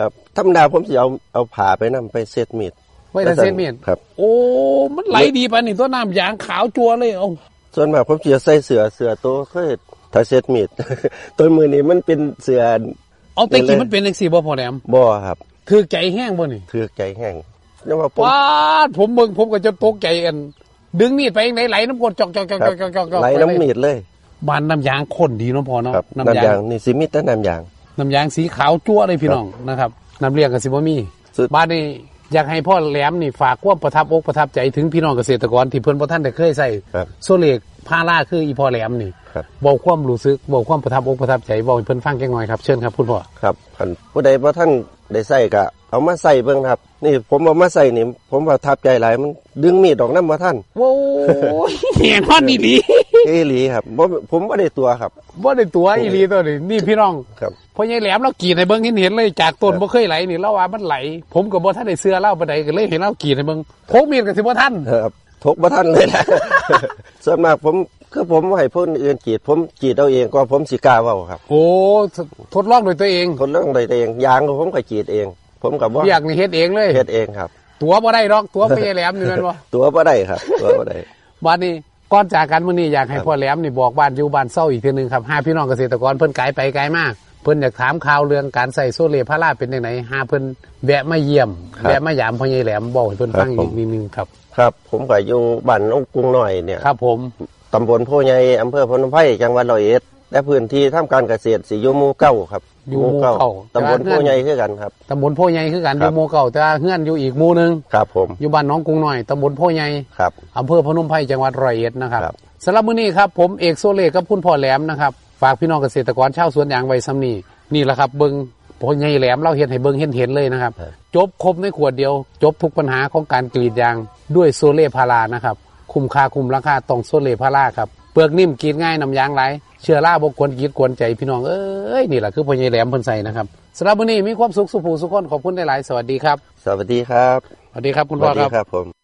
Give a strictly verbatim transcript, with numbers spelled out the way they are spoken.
ครับธรรมดาผมสิเอาเอาผ่าไปนำไปเซตมีดไว้แต่เซตมีดครับโอ้มันไหลดีปานนี่ตัวน้ำยางขาวจัวเลยเอ้าส่วนมากผมสิใส่เสื้อเสื้อตัวเคยถ้าเซตมีดตัวมือนี้มันเป็นเสื้อเอาแต่กี้มันเป็นจังซี่บ่พอแหลมบ่ครับถือใจแห้งบ่นี่ถือใจแห้งแล้วว่าผมว้าผมเบิ่งผมก็จะตกใจอันดึงมีดไปไหนไหลน้ำกรดจอกๆๆๆๆไหลน้ำมีดเลยบ้านน้ำยางข้นดีเนาะพอเนาะน้ำยางนี่สิมีแต่น้ำยางน้ำยางสีขาวจั่วเลยพี่น้องนะครับน้ำเลี้ยงก็สิบ่มีบ้านนี้อยากให้พ่อแหลมนี่ฝากความประทับอกประทับใจถึงพี่น้องเกษตรกรที่เพิ่นบ่ทันได้เคยใช้โซเล็กพาราคืออีพ่อแหลมนี่บอกความรู้สึกบอกความประทับอกประทับใจบอกให้เพิ่นฟังจักหน่อยครับเชิญครับคุณพ่อครับคันผู้ใดบ่ทันได้ใช้ก็เอามาใส่เบิ่งครับนี่ผมเอามาใส่นี่ผมประทับใจหลายมันดึงมีดออกนำบ่ทันโอ้ยแน่นอนอีหลีอีหลีครับบ่ผมบ่ได้ตัวครับบ่ได้ตัวอีหลีตัวนี้นี่พี่น้องครับพ่อใหญ่แหลมเรากรีดให้เบิ่งเห็นๆเลยจากต้นบ่เคยไหลนี่เราว่ามันไหลผมก็บ่ทันได้เชื่อเล่าปานใดก็เลยเห็นเรากรีดให้เบิ่งพกมีดก็สิบ่ทันครับทกบ่ทันเลยนะ ส่วนมากผมคือผมให้ผู้อื่นกรีดผมกรีดเอาเองก็ผมสิกล้าเว้าครับโอ้ทดลองด้วยตัวเองทดลองด้วยตัวเองยางผมก็กรีดเองผมก็บ่อยากนี่เฮ็ดเองเลยเฮ็ดเองครับตัวบ่ได้ดอกตัวพ่อใหญ่แหลมนี่แม่นบ่ตัวบ่ได้ครับตัวบ่ได้บัดนี้ก่อนจากกันมื้อนี้อยากให้พ่อแหลมนี่บอกบ้านอยู่บ้านเซาอีกทีนึงครับหาพี่น้องเกษตรกรเพิ่นไกลไปไกลมากเพิ่นอยากถามข่าวเรื่องการใส่โซเลพาราเป็นจังได๋หาเพิ่นแวะมาเยี่ยมแวะมายามพ่อใหญ่แหลมบอกให้เพิ่นฟังอีกนิดนึงครับครับผมก็อยู่บ้านนกกรุงน้อยเนี่ยครับผมตำบลโพใหญ่อำเภอพนมไพรจังหวัดร้อยเอ็ดและพื้นที่ทำการเกษตรสิอยู่หมู่เก้าครับอยู่หมู่เก้าตำบลโพใหญ่คือกันครับตำบลโพใหญ่คือกันอยู่หมู่เก้าแต่เฮือนอยู่อีกหมู่นึงครับผมอยู่บ้านน้องกรุงน้อยตำบลโพใหญ่ครับอำเภอพนมไพรจังหวัดร้อยเอ็ดนะครับสำหรับมื้อนี้ครับผมเอกโซเล่กับคุณพ่อแหลมนะครับฝากพี่น้องเกษตรกรชาวสวนยางไว้ซ้ำนี้นี่แหละครับเบิ่งพ่อใหญ่แหลมเราเฮ็ดให้เบิ่งเห็นๆเลยนะครับจบครบในขวดเดียวจบทุกปัญหาของการกรีดยางด้วยโซเล่พารานะครับคุ้มค่าคุ้มราคาต้องโซเล่พาราครับเปลือกนิ่มกรีดง่ายน้ำยางไหลเชื้อราบ่กวนกรีดกวนใจพี่น้องเอ้ยนี่แหละคือพ่อใหญ่แหลมเพิ่นใส่นะครับสำหรับมื้อนี้มีความสุขสุขผู้สุขคนขอบคุณหลายๆสวัสดีครับสวัสดีครับสวัสดีครับคุณพ่อครับสวัสดีครับผม